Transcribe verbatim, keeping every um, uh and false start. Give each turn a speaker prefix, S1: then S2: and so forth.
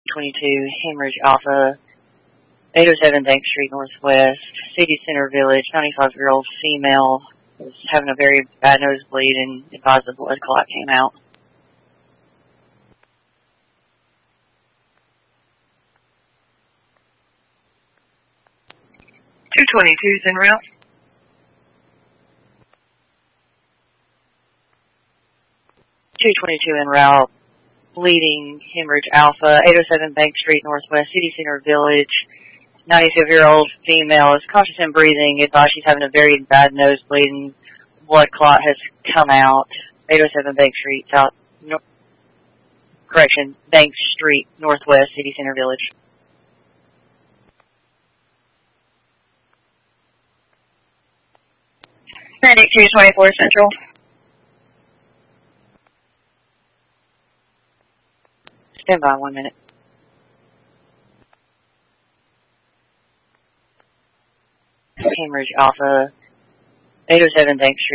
S1: twenty-two, Hemorrhage Alpha, eight oh seven Bank Street Northwest, City Center Village, ninety-five-year-old female was having a very bad nosebleed and advised the blood clot came out.
S2: two twenty-two is en route.
S1: two twenty-two en route, bleeding, Hemorrhage Alpha, eight oh seven Bank Street Northwest, City Center Village, ninety-five-year-old female is conscious and breathing, advised she's having a very bad nosebleed and blood clot has come out. eight oh seven Bank Street, South, no, correction, Bank Street Northwest, City Center Village.
S2: ninety-two twenty-four Central.
S1: Stand by one minute. Hemorrhage Alpha, eight oh seven Bank Street.